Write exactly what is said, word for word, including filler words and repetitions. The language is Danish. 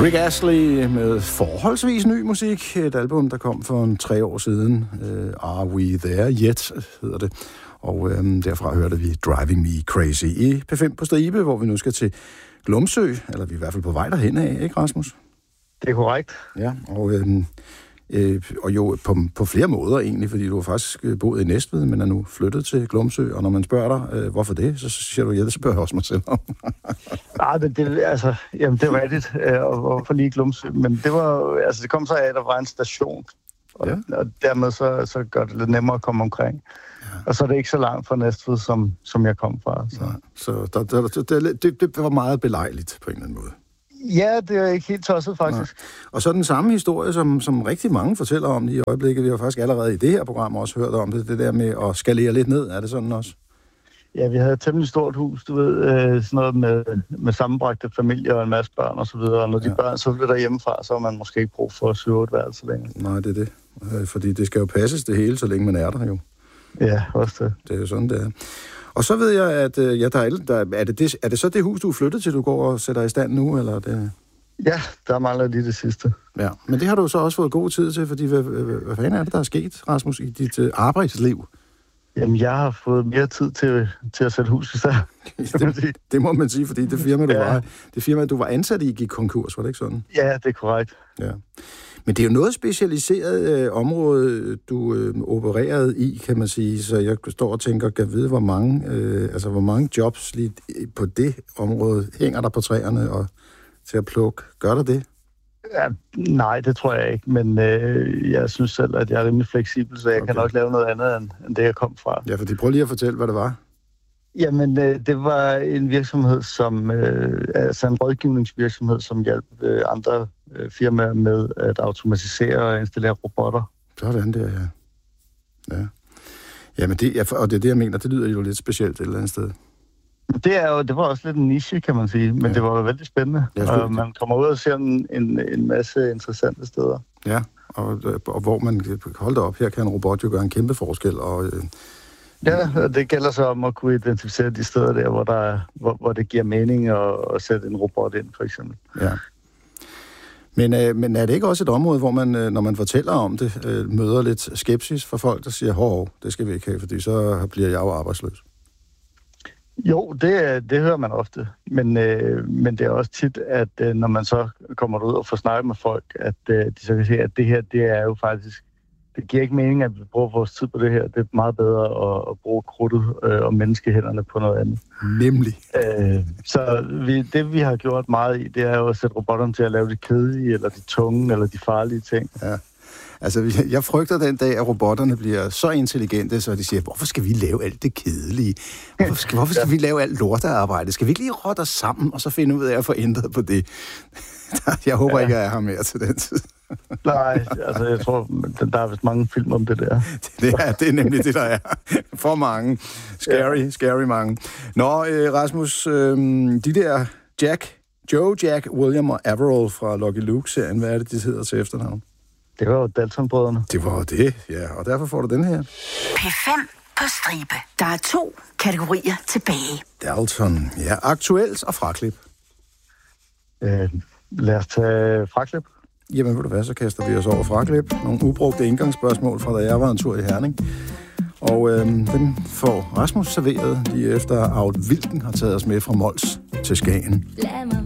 Rick Astley med forholdsvis ny musik. Et album, der kom for en tre år siden. Uh, Are We There Yet, hedder det. Og um, derfra hørte vi Driving Me Crazy i P fem på Stribe, hvor vi nu skal til Glumsø. Eller vi er i hvert fald på vej derhen af, ikke Rasmus? Det er korrekt. Ja, og, øhm, øh, og jo på, på flere måder egentlig, fordi du har faktisk boet i Næstved, men er nu flyttet til Glumsø. Og når man spørger dig, øh, hvorfor det, så siger du, ja, det spørger jeg også mig selv om. Nej, det, det, altså, jamen, det er rigtigt, øh, og hvorfor lige Glumsø? Men det var, altså, det kom så af, at der var en station, og, ja. og dermed så, så gør det lidt nemmere at komme omkring. Ja. Og så er det ikke så langt fra Næstved, som, som jeg kom fra. Så, ja, så der, der, det, det, det var meget belejligt på en eller anden måde. Ja, det er ikke helt tosset, faktisk. Nej. Og så den samme historie, som, som rigtig mange fortæller om i øjeblikket. Vi har faktisk allerede i det her program også hørt om det, det der med at skalere lidt ned. Er det sådan også? Ja, vi havde et temmelig stort hus, du ved, sådan noget med, med sammenbragte familier og en masse børn og så videre. Og når de ja. børn så flytter hjemmefra, så har man måske ikke brug for syv otte værelser længere. Nej, det er det. Fordi det skal jo passes det hele, så længe man er der jo. Ja, også det. Det er jo sådan, det er. Og så ved jeg, at ja, der er, der, er, det det, er det så det hus, du er flyttet til, du går og sætter i stand nu, eller det? Ja, der mangler lige det sidste. Ja, men det har du så også fået god tid til, fordi hvad, hvad, hvad fanden er det, der er sket, Rasmus, i dit uh, arbejdsliv? Jamen, jeg har fået mere tid til, til at sætte hus i stand. det, det må man sige, fordi det firma, du, ja. var, det firma, du var ansat i, gik konkurs, var det ikke sådan? Ja, det er korrekt. Ja. Men det er jo noget specialiseret øh, område, du øh, opererede i, kan man sige, så jeg står og tænker, kan vide, hvor mange, øh, altså, hvor mange jobs lige på det område hænger der på træerne og til at plukke. Gør der det? Ja, nej, det tror jeg ikke, men øh, jeg synes selv, at jeg er rimelig fleksibel, så jeg okay. kan nok lave noget andet, end, end det, jeg kom fra. Ja, fordi prøv lige at fortælle, hvad det var. Jamen, øh, det var en virksomhed, som, øh, altså en rådgivningsvirksomhed, som hjalp øh, andre øh, firmaer med at automatisere og installere robotter. Sådan der, ja. Ja. Jamen, det, ja, og det er det, jeg mener, det lyder jo lidt specielt et eller andet sted. Det, er jo, det var også lidt en niche, kan man sige, men ja. det var jo vældig spændende. Og man kommer ud og ser en, en, en masse interessante steder. Ja, og, og hvor man holder op, her kan en robot jo gøre en kæmpe forskel. Og, øh, ja, og det gælder så om at kunne identificere de steder der, hvor, der, hvor, hvor det giver mening at, at sætte en robot ind, for eksempel. Ja. Men, øh, men er det ikke også et område, hvor man, øh, når man fortæller om det, øh, møder lidt skepsis for folk, der siger, hov, det skal vi ikke have, fordi så bliver jeg jo arbejdsløs? Jo, det, det hører man ofte, men, øh, men det er også tit, at øh, når man så kommer ud og får snakket med folk, at øh, de så kan se, at det her, det er jo faktisk, det giver ikke mening, at vi bruger vores tid på det her. Det er meget bedre at, at bruge krudtet øh, og menneskehænderne på noget andet. Nemlig. Øh, så vi, det, vi har gjort meget i, det er jo at sætte robotterne til at lave de kedelige, eller de tunge, eller de farlige ting. Ja. Altså, jeg frygter den dag, at robotterne bliver så intelligente, så de siger, hvorfor skal vi lave alt det kedelige? Hvorfor skal, hvorfor skal ja. vi lave alt lortearbejde? Skal vi ikke lige rotte os sammen, og så finde ud af at få ændret på det? Jeg håber ja. ikke, at jeg har mere til den tid. Nej, altså jeg tror, der er vist mange film om det der. Det er, det er nemlig det, der er. For mange. Scary, ja. scary mange. Nå, øh, Rasmus, øh, de der Jack, Joe, Jack, William og Averill fra Lucky Luke-serien, hvad er det, de hedder til efternavn? Det var jo Dalton-brødrene. Det var jo det, ja. Og derfor får du den her. P fem på stribe. Der er to kategorier tilbage. Dalton. Ja, aktuelt og fraklip. Øh, lad os tage fraklip. Jamen, ved du hvad, så kaster vi os over fraklip. Nogle ubrugte indgangsspørgsmål fra, da jeg var en tur i Herning. Og øh, den får Rasmus serveret lige efter Aud Wilken har taget os med fra Mols til Skagen.